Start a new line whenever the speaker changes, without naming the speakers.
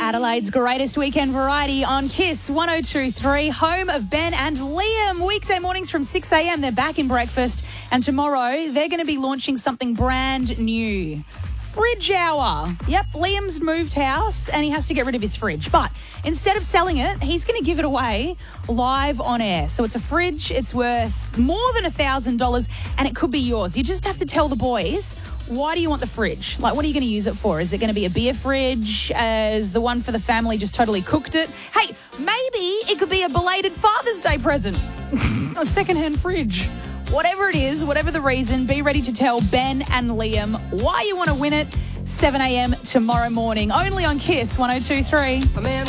Adelaide's greatest weekend variety on KISS 102.3, home of Ben and Liam. Weekday mornings from 6 a.m. They're back in breakfast, and tomorrow they're going to be launching something brand new. Fridge Hour. Yep, Liam's moved house and he has to get rid of his fridge. But instead of selling it, he's going to give it away live on air. So it's a fridge. It's worth more than $1,000 and it could be yours. You just have to tell the boys, why do you want the fridge? Like, what are you going to use it for? Is it going to be a beer fridge? Is the one for the family just totally cooked it? Hey, maybe it could be a belated Father's Day present. A secondhand fridge. Whatever it is, whatever the reason, be ready to tell Ben and Liam why you want to win it. 7 a.m. tomorrow morning, only on KISS 102.3.